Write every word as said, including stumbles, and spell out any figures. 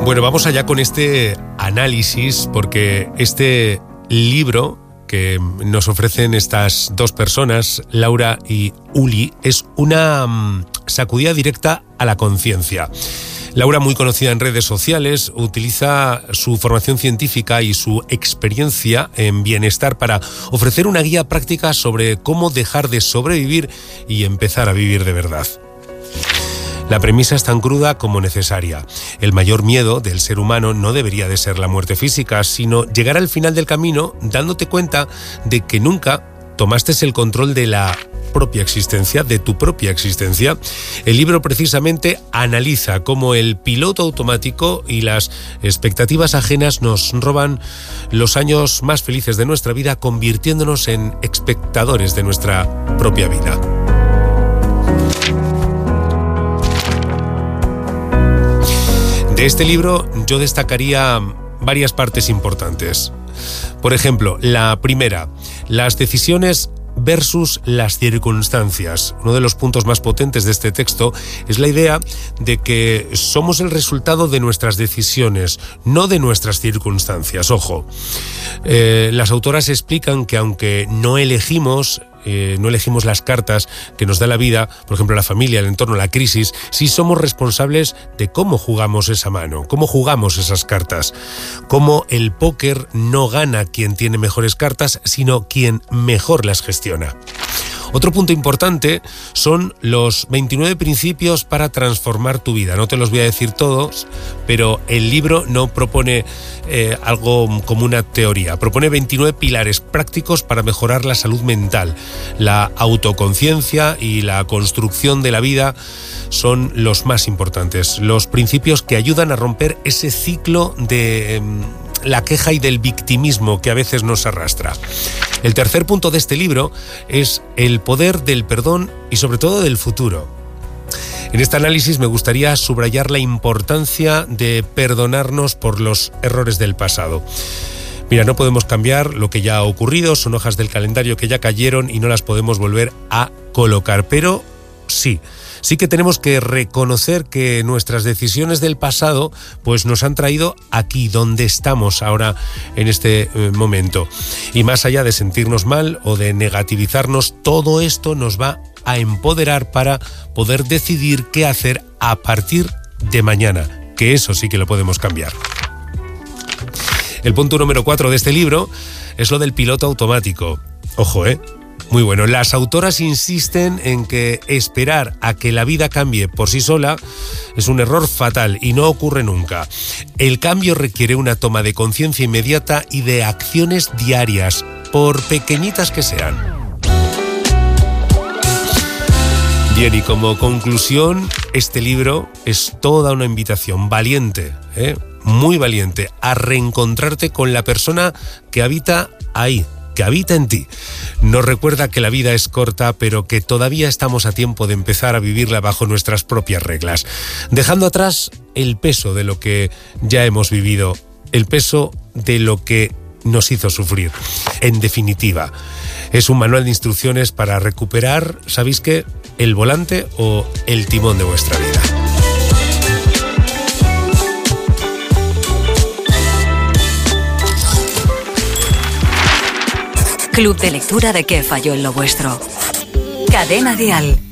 Bueno, vamos allá con este análisis, porque este libro que nos ofrecen estas dos personas, Laura y Uli, es una um, sacudida directa a la conciencia. Laura, muy conocida en redes sociales, utiliza su formación científica y su experiencia en bienestar para ofrecer una guía práctica sobre cómo dejar de sobrevivir y empezar a vivir de verdad. La premisa es tan cruda como necesaria. El mayor miedo del ser humano no debería de ser la muerte física, sino llegar al final del camino dándote cuenta de que nunca tomaste el control de la propia existencia, de tu propia existencia. El libro precisamente analiza cómo el piloto automático y las expectativas ajenas nos roban los años más felices de nuestra vida, convirtiéndonos en espectadores de nuestra propia vida. De este libro yo destacaría varias partes importantes. Por ejemplo, la primera, las decisiones versus las circunstancias. Uno de los puntos más potentes de este texto es la idea de que somos el resultado de nuestras decisiones, no de nuestras circunstancias. Ojo, eh, las autoras explican que aunque no elegimos Eh, no elegimos las cartas que nos da la vida, por ejemplo la familia, el entorno, la crisis, sí somos responsables de cómo jugamos esa mano, cómo jugamos esas cartas, cómo el póker no gana quien tiene mejores cartas, sino quien mejor las gestiona. Otro punto importante son los veintinueve principios para transformar tu vida. No te los voy a decir todos, pero el libro no propone eh, algo como una teoría. Propone veintinueve pilares prácticos para mejorar la salud mental. La autoconciencia y la construcción de la vida son los más importantes. Los principios que ayudan a romper ese ciclo de eh, la queja y del victimismo que a veces nos arrastra. El tercer punto de este libro es el poder del perdón y sobre todo del futuro. En este análisis me gustaría subrayar la importancia de perdonarnos por los errores del pasado. Mira, no podemos cambiar lo que ya ha ocurrido, son hojas del calendario que ya cayeron y no las podemos volver a colocar, pero sí. Sí que tenemos que reconocer que nuestras decisiones del pasado pues nos han traído aquí donde estamos ahora en este eh, momento. Y más allá de sentirnos mal o de negativizarnos, todo esto nos va a empoderar para poder decidir qué hacer a partir de mañana, que eso sí que lo podemos cambiar. El punto número cuatro de este libro es lo del piloto automático. Ojo, ¿eh? Muy bueno. Las autoras insisten en que esperar a que la vida cambie por sí sola es un error fatal y no ocurre nunca. El cambio requiere una toma de conciencia inmediata y de acciones diarias, por pequeñitas que sean. Bien, y como conclusión, este libro es toda una invitación valiente, ¿eh? muy valiente, a reencontrarte con la persona que habita ahí, que habita en ti. Nos recuerda que la vida es corta, pero que todavía estamos a tiempo de empezar a vivirla bajo nuestras propias reglas, dejando atrás el peso de lo que ya hemos vivido, el peso de lo que nos hizo sufrir. En definitiva, es un manual de instrucciones para recuperar, ¿sabéis qué? El volante o el timón de vuestra vida. Club de lectura de ¿Qué falló en lo vuestro? Cadena Dial.